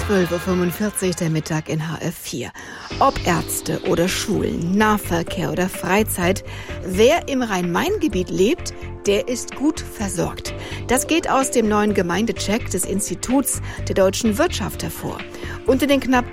12:45 Uhr der Mittag in HR4. Ob Ärzte oder Schulen, Nahverkehr oder Freizeit, wer im Rhein-Main-Gebiet lebt, der ist gut versorgt. Das geht aus dem neuen Gemeindecheck des Instituts der deutschen Wirtschaft hervor. Unter den knapp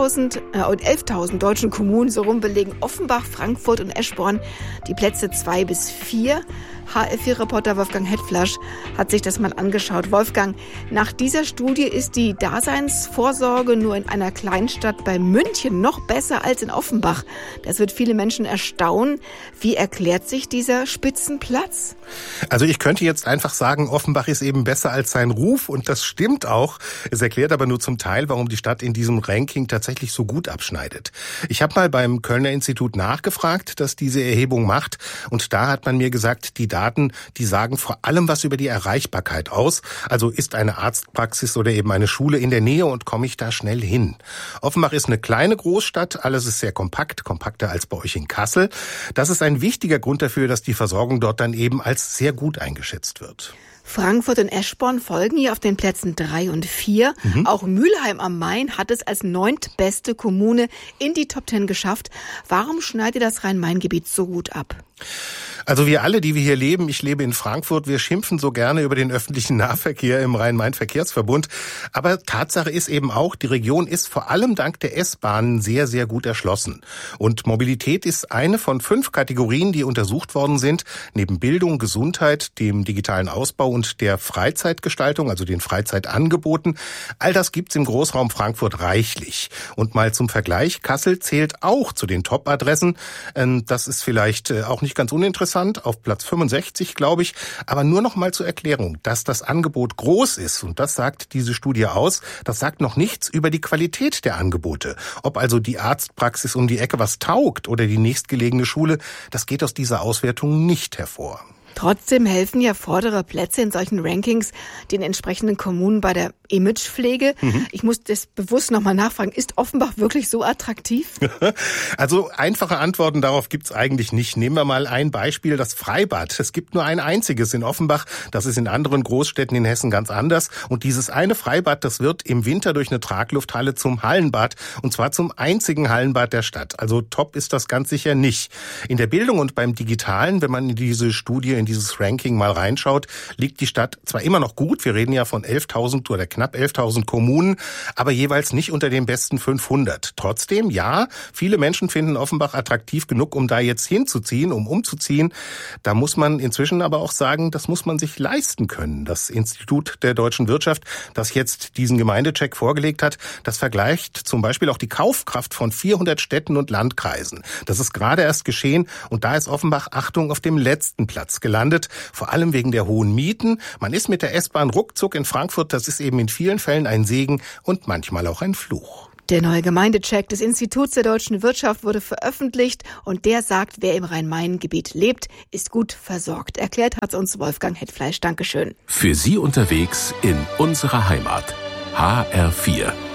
11.000 deutschen Kommunen so rum belegen Offenbach, Frankfurt und Eschborn die Plätze 2 bis 4. HR4-Reporter Wolfgang Hetflasch hat sich das mal angeschaut. Wolfgang, nach dieser Studie ist die Daseinsvorsorge nur in einer Kleinstadt bei München noch besser als in Offenbach. Das wird viele Menschen erstaunen. Wie erklärt sich dieser Spitzenplatz? Also ich könnte jetzt einfach sagen, Offenbach ist eben besser als sein Ruf und das stimmt auch. Es erklärt aber nur zum Teil, warum die Stadt in diesem Ranking tatsächlich so gut abschneidet. Ich habe mal beim Kölner Institut nachgefragt, das diese Erhebung macht, und da hat man mir gesagt, die Daten, die sagen vor allem was über die Erreichbarkeit aus. Also ist eine Arztpraxis oder eben eine Schule in der Nähe und komme ich da schnell hin? Offenbach ist eine kleine Großstadt, alles ist sehr kompakt, kompakter als bei euch in Kassel. Das ist ein wichtiger Grund dafür, dass die Versorgung dort dann eben als sehr gut eingeschätzt wird. Frankfurt und Eschborn folgen hier auf den Plätzen 3 und 4. Auch Mülheim am Main hat es als 9. beste Kommune in die Top 10 geschafft. Warum schneidet das Rhein-Main-Gebiet so gut ab? Also wir alle, die wir hier leben, ich lebe in Frankfurt, wir schimpfen so gerne über den öffentlichen Nahverkehr im Rhein-Main-Verkehrsverbund. Aber Tatsache ist eben auch, die Region ist vor allem dank der S-Bahnen sehr, sehr gut erschlossen. Und Mobilität ist eine von 5 Kategorien, die untersucht worden sind. Neben Bildung, Gesundheit, dem digitalen Ausbau und der Freizeitgestaltung, also den Freizeitangeboten. All das gibt's im Großraum Frankfurt reichlich. Und mal zum Vergleich, Kassel zählt auch zu den Top-Adressen. Das ist vielleicht auch nicht ganz uninteressant, auf Platz 65, glaube ich. Aber nur noch mal zur Erklärung, dass das Angebot groß ist, und das sagt diese Studie aus, das sagt noch nichts über die Qualität der Angebote. Ob also die Arztpraxis um die Ecke was taugt oder die nächstgelegene Schule, das geht aus dieser Auswertung nicht hervor. Trotzdem helfen ja vordere Plätze in solchen Rankings den entsprechenden Kommunen bei der Imagepflege. Ich muss das bewusst nochmal nachfragen. Ist Offenbach wirklich so attraktiv? Also einfache Antworten darauf gibt's eigentlich nicht. Nehmen wir mal ein Beispiel, das Freibad. Es gibt nur ein einziges in Offenbach. Das ist in anderen Großstädten in Hessen ganz anders. Und dieses eine Freibad, das wird im Winter durch eine Traglufthalle zum Hallenbad. Und zwar zum einzigen Hallenbad der Stadt. Also top ist das ganz sicher nicht. In der Bildung und beim Digitalen, wenn man in diese Studie, in dieses Ranking mal reinschaut, liegt die Stadt zwar immer noch gut, wir reden ja von 11.000 oder knapp 11.000 Kommunen, aber jeweils nicht unter den besten 500. Trotzdem, ja, viele Menschen finden Offenbach attraktiv genug, um da jetzt hinzuziehen, um umzuziehen. Da muss man inzwischen aber auch sagen, das muss man sich leisten können. Das Institut der deutschen Wirtschaft, das jetzt diesen Gemeindecheck vorgelegt hat, das vergleicht zum Beispiel auch die Kaufkraft von 400 Städten und Landkreisen. Das ist gerade erst geschehen und da ist Offenbach, Achtung, auf dem letzten Platz gelandet, vor allem wegen der hohen Mieten. Man ist mit der S-Bahn ruckzuck in Frankfurt, das ist eben in vielen Fällen ein Segen und manchmal auch ein Fluch. Der neue Gemeindecheck des Instituts der deutschen Wirtschaft wurde veröffentlicht und der sagt, wer im Rhein-Main-Gebiet lebt, ist gut versorgt. Erklärt hat uns Wolfgang Hetflasch. Dankeschön. Für Sie unterwegs in unserer Heimat. HR4.